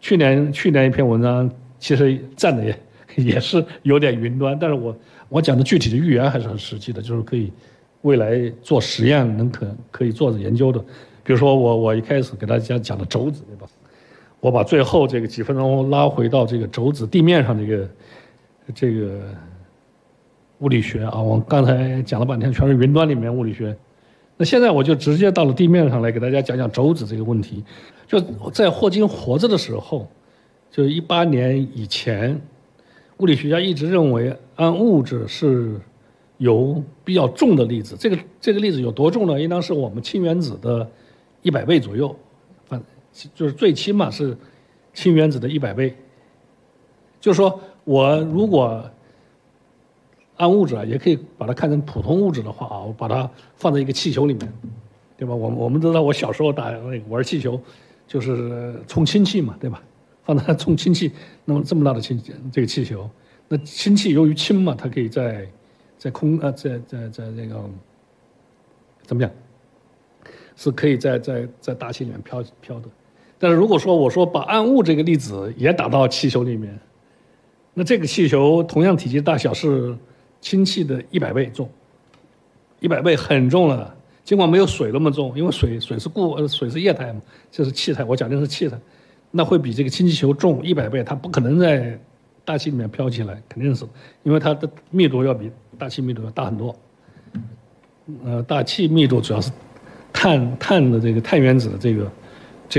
去年一篇文章，其实站的也是有点云端，但是我讲的具体的预言还是很实际的，就是可以未来做实验可以做着研究的。比如说我一开始给大家讲的轴子，对吧？我把最后这个几分钟拉回到这个轴子地面上这个物理学啊，我刚才讲了半天全是云端里面物理学。那现在我就直接到了地面上来给大家讲讲轴子这个问题。就在霍金活着的时候，就18年以前，物理学家一直认为暗物质是有比较重的粒子。这个粒子有多重呢？应当是我们氢原子的100倍左右，就是最起码是氢原子的100倍。就是说我如果暗物质啊，也可以把它看成普通物质的话啊，我把它放在一个气球里面，对吧？我们知道，我小时候玩气球，就是充氢气嘛，对吧？放在充氢气，那么这么大的这个气球，那氢气由于氢嘛，它可以在空在那个怎么讲，是可以在大气里面飘的。但是如果说我说把暗物这个粒子也打到气球里面，那这个气球同样体积大小是氢气的100倍重，100倍很重了。尽管没有水那么重，因为水是液态嘛，这是气态，我讲的是气态，那会比这个氢气球重100倍，它不可能在大气里面飘起来，肯定是，因为它的密度要比大气密度要大很多。大气密度主要是碳的这个碳原子的这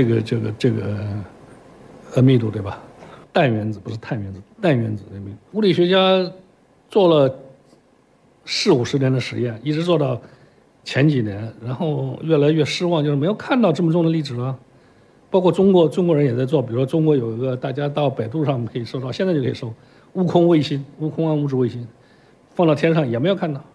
个密度，对吧？氮原子不是碳原子，氮原子的密度。物理学家做了40-50年的实验，一直做到前几年，然后越来越失望，就是没有看到这么重的粒子了。包括中国人也在做，比如说中国有一个，大家到百度上可以搜到，现在就可以搜悟空卫星、悟空暗物质卫星，放到天上也没有看到，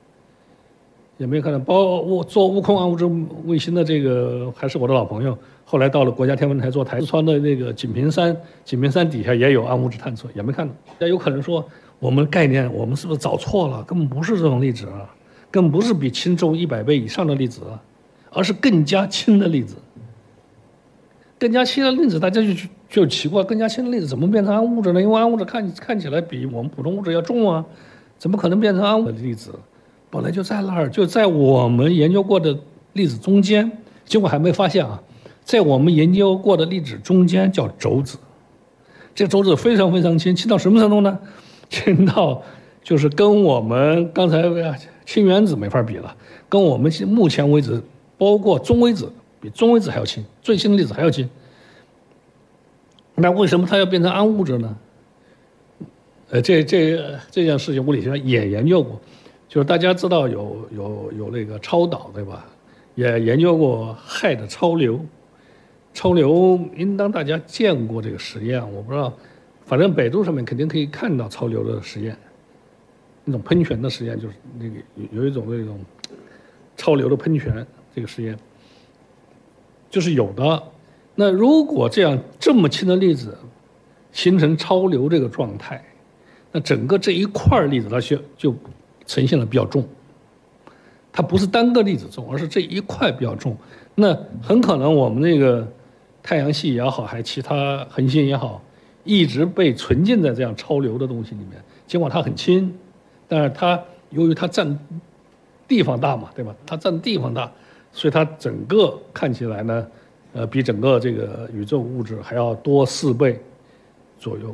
做悟空暗物质卫星的这个还是我的老朋友，后来到了国家天文台做台，四川的那个锦屏山底下也有暗物质探测，也没看到。那有可能说我们概念我们是不是找错了？根本不是这种粒子啊，根本不是比氢重100倍以上的粒子啊，而是更加轻的粒子。更加轻的粒子，大家就奇怪，更加轻的粒子怎么变成暗物质呢？因为暗物质看起来比我们普通物质要重啊，怎么可能变成暗物质的粒子？本来就在那儿，就在我们研究过的粒子中间，结果还没发现啊，在我们研究过的粒子中间叫轴子，这个轴子非常非常轻，轻到什么程度呢？轻到就是跟我们刚才氢原子没法比了，跟我们目前为止包括中微子。比中微子还要轻，最轻的粒子还要轻。那为什么它要变成暗物质呢？这件事情物理学家也研究过，就是大家知道有那个超导，对吧？也研究过氦的超流，超流应当大家见过这个实验，我不知道，反正百度上面肯定可以看到超流的实验，那种喷泉的实验，就是那个有一种那种超流的喷泉这个实验。就是有的。那如果这么轻的粒子形成超流这个状态，那整个这一块粒子它就呈现了比较重，它不是单个粒子重，而是这一块比较重。那很可能我们那个太阳系也好，还其他恒星也好，一直被存进在这样超流的东西里面。尽管它很轻，但是它由于它占地方大嘛，对吧？它占地方大。所以它整个看起来呢，比整个这个宇宙物质还要多4倍左右，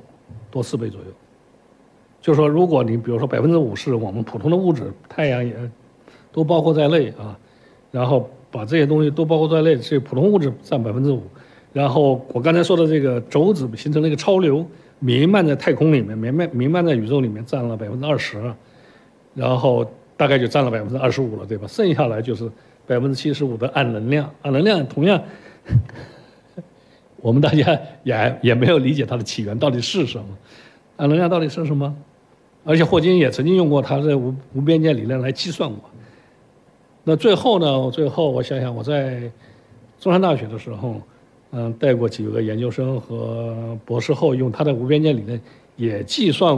就是说，如果你比如说5%是我们普通的物质，太阳也都包括在内啊，然后把这些东西都包括在内，这普通物质占5%，然后我刚才说的这个轴子形成了一个超流，弥漫在太空里面，弥漫在宇宙里面占了20%，然后大概就占了25%了，对吧？剩下来就是75%的暗能量，暗能量同样，我们大家也没有理解它的起源到底是什么，暗能量到底是什么？而且霍金也曾经用过他的无边界理论来计算过。那最后呢？我想想，我在中山大学的时候，带过几个研究生和博士后用他的无边界理论也计算